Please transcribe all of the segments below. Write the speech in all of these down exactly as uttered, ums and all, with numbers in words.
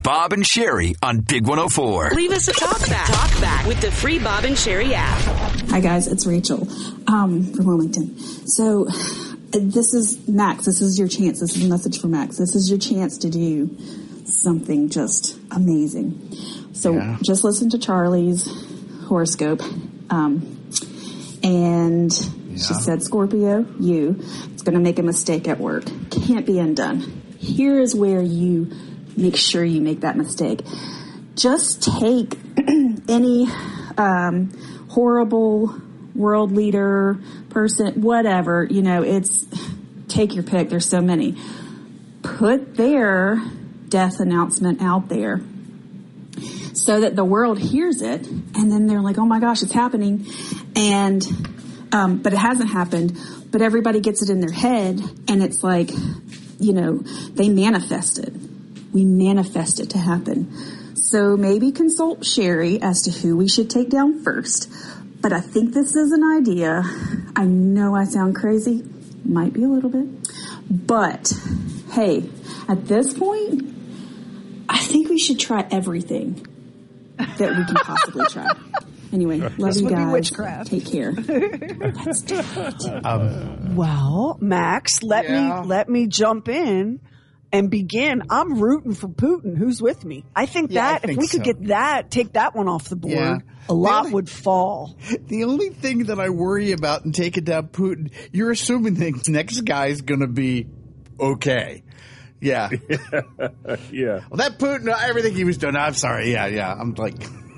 Bob and Sherry on Big one oh four. Leave us a talk back. Talk back with the free Bob and Sherry app. Hi, guys. It's Rachel um, from Wilmington. So this is Max. This is your chance. This is a message for Max. This is your chance to do something just amazing. So yeah. Just listen to Charlie's horoscope. Um, and yeah. She said, Scorpio, you, it's going to make a mistake at work. Can't be undone. Here is where you make sure you make that mistake. Just take any um, horrible world leader, person, whatever, you know, it's, take your pick. There's so many. Put their death announcement out there so that the world hears it, and then they're like, oh my gosh, it's happening. And, um, but it hasn't happened, but everybody gets it in their head, and it's like, you know, they manifest it. We manifest it to happen. So maybe consult Sherry as to who we should take down first. But I think this is an idea. I know I sound crazy. Might be a little bit. But, hey, at this point, I think we should try everything that we can possibly try. Anyway, love this you guys. Witchcraft. Take care. Let's do it. Um, well, Max, let yeah. me let me jump in and begin. I'm rooting for Putin. Who's with me? I think yeah, that I think if we so. could get that, take that one off the board, yeah. a lot only, would fall. The only thing that I worry about in taking down Putin, you're assuming the next guy's going to be okay. Yeah. yeah. Well, that Putin, everything he was doing, I'm sorry. Yeah, yeah. I'm like,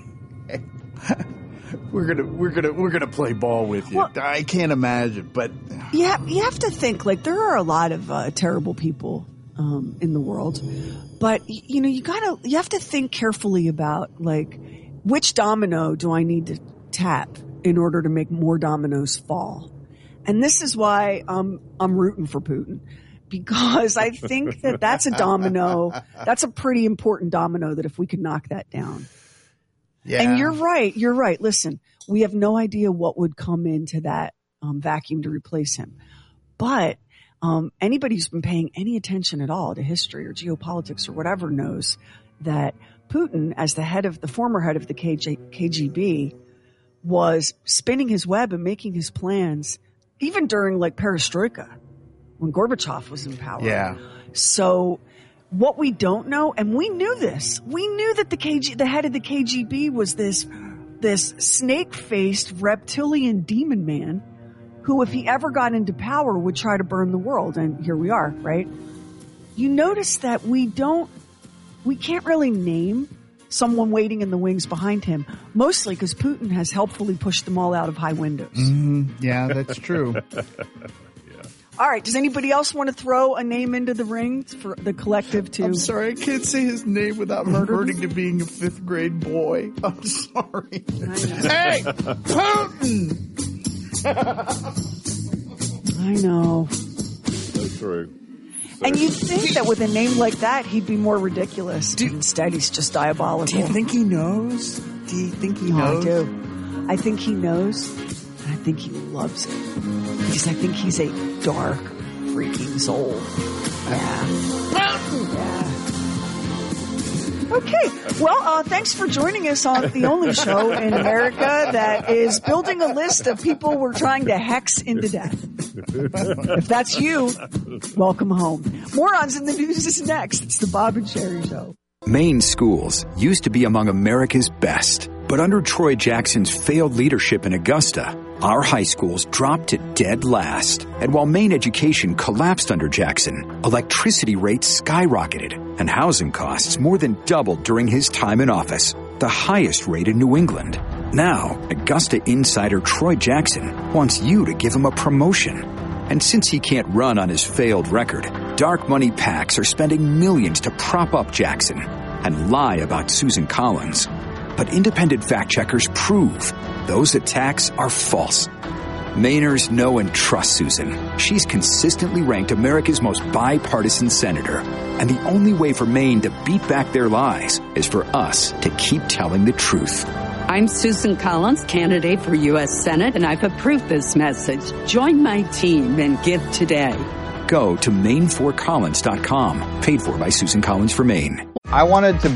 we're gonna, we're gonna, we're gonna play ball with you. Well, I can't imagine, but yeah, you have to think like there are a lot of uh, terrible people um, in the world, but you know, you gotta, you have to think carefully about like which domino do I need to tap in order to make more dominoes fall, and this is why um, I'm rooting for Putin. Because I think that that's a domino. That's a pretty important domino that if we could knock that down. Yeah. And you're right. You're right. Listen, we have no idea what would come into that um, vacuum to replace him. But um, anybody who's been paying any attention at all to history or geopolitics or whatever knows that Putin, as the head of the former head of the K G B, was spinning his web and making his plans even during like perestroika, when Gorbachev was in power. Yeah. So what we don't know, and we knew this, we knew that the K G, the head of the K G B was this, this snake-faced reptilian demon man who, if he ever got into power, would try to burn the world. And here we are, right? You notice that we don't, we can't really name someone waiting in the wings behind him, mostly because Putin has helpfully pushed them all out of high windows. Mm, yeah, that's true. All right. Does anybody else want to throw a name into the ring for the collective to? I'm sorry. I can't say his name without reverting to being a fifth grade boy. I'm sorry. Hey, Putin! I know. That's true. And you'd think that with a name like that, he'd be more ridiculous. Do, Instead, he's just diabolical. Do you think he knows? Do you think he oh, knows? I do. I think he knows. And I think he loves it. Because I think he's a dark, freaking soul. Yeah. Yeah. Okay. Well, uh, thanks for joining us on the only show in America that is building a list of people we're trying to hex into death. If that's you, welcome home. Morons in the News is next. It's the Bob and Sherry Show. Maine schools used to be among America's best. But under Troy Jackson's failed leadership in Augusta, our high schools dropped to dead last. And while Maine education collapsed under Jackson, electricity rates skyrocketed and housing costs more than doubled during his time in office, the highest rate in New England. Now, Augusta insider Troy Jackson wants you to give him a promotion. And since he can't run on his failed record, dark money PACs are spending millions to prop up Jackson and lie about Susan Collins. But independent fact-checkers prove those attacks are false. Mainers know and trust Susan. She's consistently ranked America's most bipartisan senator. And the only way for Maine to beat back their lies is for us to keep telling the truth. I'm Susan Collins, candidate for U S Senate, and I've approved this message. Join my team and give today. Go to Maine for Collins dot com. Paid for by Susan Collins for Maine. I wanted to